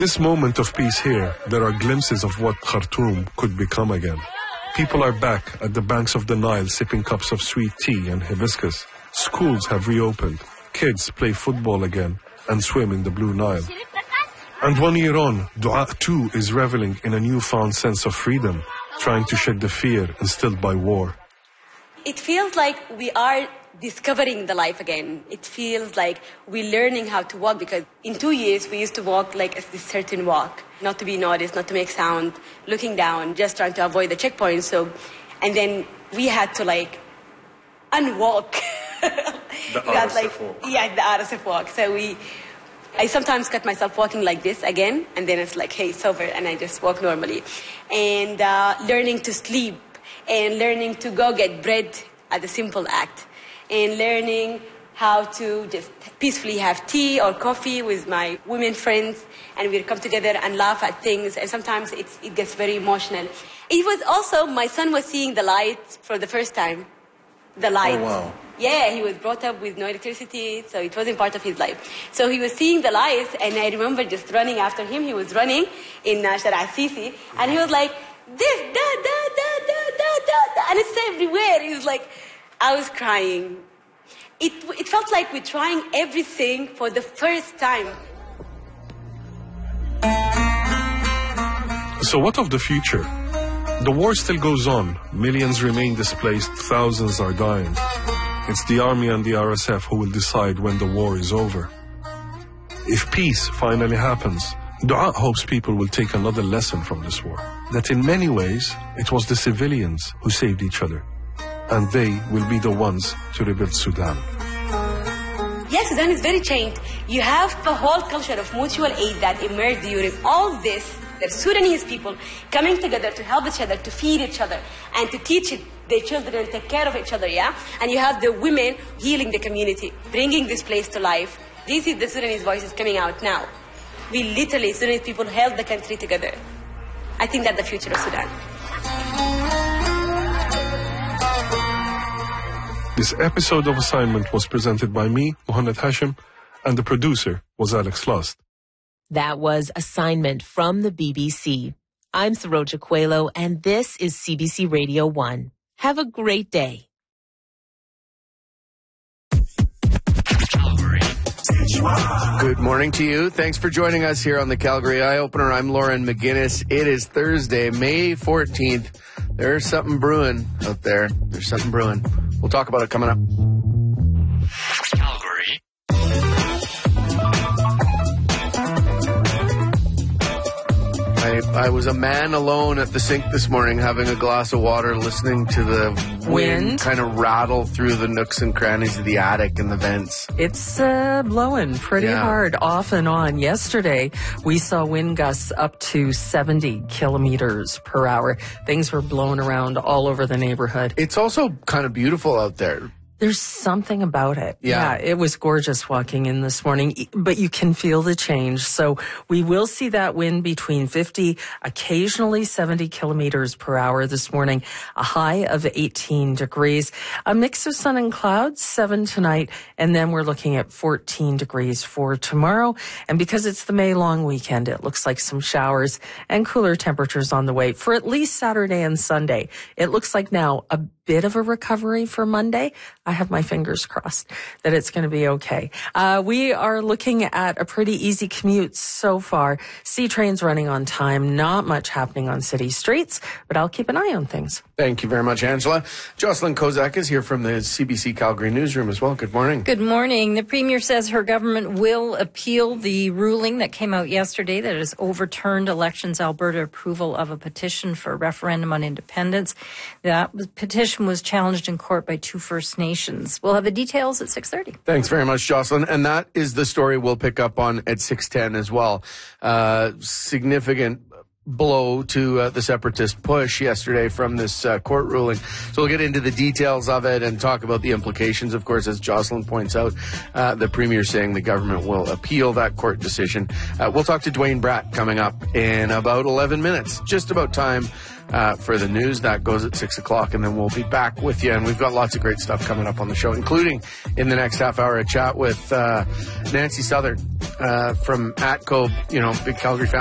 This moment of peace here, there are glimpses of what Khartoum could become again. People are back at the banks of the Nile sipping cups of sweet tea and hibiscus. Schools have reopened. Kids play football again and swim in the Blue Nile. And 1 year on, Dua too is reveling in a newfound sense of freedom, trying to shed the fear instilled by war. It feels like we are discovering the life again. It feels like we're learning how to walk, because in 2 years we used to walk like this certain walk, not to be noticed, not to make sound, looking down, just trying to avoid the checkpoints. And then we had to like unwalk. The RSF walk. Yeah, the RSF walk. So I sometimes cut myself walking like this again, and then it's like, hey, it's over, and I just walk normally. And learning to sleep, and learning to go get bread as a simple act, and learning how to just peacefully have tea or coffee with my women friends, and we'll come together and laugh at things, and sometimes it gets very emotional. It was also, my son was seeing the lights for the first time. The lights. Oh, wow. Yeah, he was brought up with no electricity, so it wasn't part of his life. So he was seeing the lights, and I remember just running after him. He was running in Shara Sisi, and he was like, this, da, da, da, da, da, da, da, and it's everywhere. He was like, I was crying. It felt like we're trying everything for the first time. So what of the future? The war still goes on. Millions remain displaced. Thousands are dying. It's the army and the RSF who will decide when the war is over. If peace finally happens, Dua hopes people will take another lesson from this war. That in many ways, it was the civilians who saved each other. And they will be the ones to rebuild Sudan. Yes, Sudan is very changed. You have a whole culture of mutual aid that emerged during all this. The Sudanese people coming together to help each other, to feed each other, and to teach their children and take care of each other, yeah? And you have the women healing the community, bringing this place to life. This is the Sudanese voices coming out now. We literally, Sudanese people, held the country together. I think that's the future of Sudan. This episode of Assignment was presented by me, Mohammed Hashim, and the producer was Alex Lust. That was Assignment from the BBC. I'm Saroja Coelho, and this is CBC Radio 1. Have a great day. Good morning to you. Thanks for joining us here on the Calgary Eye Opener. I'm Lauren McGinnis. It is Thursday, May 14th. There's something brewing out there. There's something brewing. We'll talk about it coming up. Calgary. I was a man alone at the sink this morning having a glass of water, listening to the wind kind of rattle through the nooks and crannies of the attic and the vents. It's blowing pretty hard off and on. Yesterday, we saw wind gusts up to 70 kilometers per hour. Things were blown around all over the neighborhood. It's also kind of beautiful out there. There's something about it. Yeah, it was gorgeous walking in this morning, but you can feel the change. So we will see that wind between 50, occasionally 70 kilometers per hour this morning, a high of 18 degrees, a mix of sun and clouds, 7 tonight, and then we're looking at 14 degrees for tomorrow. And because it's the May long weekend, it looks like some showers and cooler temperatures on the way for at least Saturday and Sunday. It looks like now a bit of a recovery for Monday. I have my fingers crossed that it's going to be okay. We are looking at a pretty easy commute so far. C trains running on time, not much happening on city streets, but I'll keep an eye on things. Thank you very much, Angela. Jocelyn Kozak is here from the CBC Calgary newsroom as well. Good morning. Good morning. The Premier says her government will appeal the ruling that came out yesterday that has overturned Elections Alberta approval of a petition for a referendum on independence. That petition was challenged in court by 2 First Nations. We'll have the details at 6:30. Thanks very much, Jocelyn. And that is the story we'll pick up on at 6:10 as well. Significant blow to the separatist push yesterday from this court ruling. So we'll get into the details of it and talk about the implications. Of course, as Jocelyn points out, the Premier saying the government will appeal that court decision. We'll talk to Dwayne Bratt coming up in about 11 minutes. Just about time for the news. That goes at 6 o'clock, and then we'll be back with you. And we've got lots of great stuff coming up on the show, including in the next half hour, a chat with Nancy Southern from ATCO, big Calgary